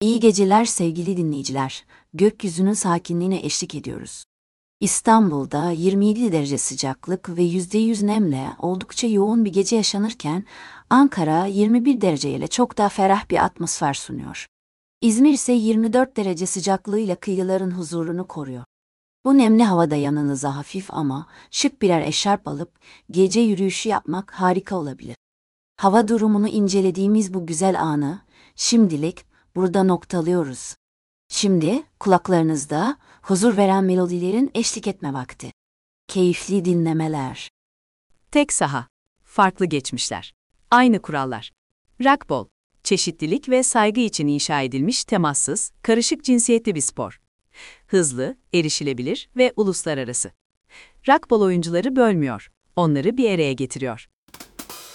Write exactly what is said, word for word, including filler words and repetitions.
İyi geceler sevgili dinleyiciler. Gökyüzünün sakinliğine eşlik ediyoruz. İstanbul'da yirmi yedi derece sıcaklık ve yüzde yüz nemle oldukça yoğun bir gece yaşanırken Ankara yirmi bir dereceyle çok daha ferah bir atmosfer sunuyor. İzmir ise yirmi dört derece sıcaklığıyla kıyıların huzurunu koruyor. Bu nemli havada yanınıza hafif ama şık birer eşarp alıp gece yürüyüşü yapmak harika olabilir. Hava durumunu incelediğimiz bu güzel anı şimdilik burada noktalıyoruz. Şimdi kulaklarınızda huzur veren melodilerin eşlik etme vakti. Keyifli dinlemeler. Tek saha, farklı geçmişler, aynı kurallar. Rugby, çeşitlilik ve saygı için inşa edilmiş temassız, karışık cinsiyetli bir spor. Hızlı, erişilebilir ve uluslararası. Rugby oyuncuları bölmüyor, onları bir araya getiriyor.